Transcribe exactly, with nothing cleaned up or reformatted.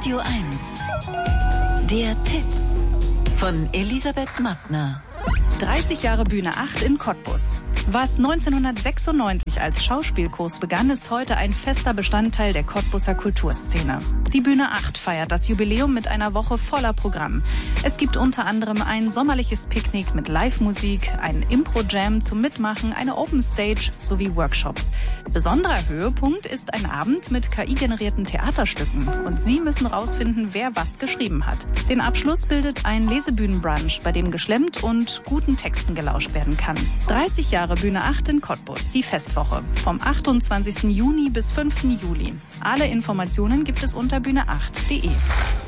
Radio eins. Der Tipp von Elisabeth Mattner. dreißig Jahre Bühne acht in Cottbus. Was neunzehnhundertsechsundneunzig als Schauspielkurs begann, ist heute ein fester Bestandteil der Cottbuser Kulturszene. Die Bühne acht feiert das Jubiläum mit einer Woche voller Programm. Es gibt unter anderem ein sommerliches Picknick mit Live-Musik, einen Impro-Jam zum Mitmachen, eine Open Stage sowie Workshops. Besonderer Höhepunkt ist ein Abend mit K I-generierten Theaterstücken. Und Sie müssen rausfinden, wer was geschrieben hat. Den Abschluss bildet ein Lesebühnenbrunch, bei dem geschlemmt und guten Texten gelauscht werden kann. dreißig Jahre Bühne acht in Cottbus, die Festwoche. Vom achtundzwanzigsten Juni bis fünften Juli. Alle Informationen gibt es unter bühne acht punkt de.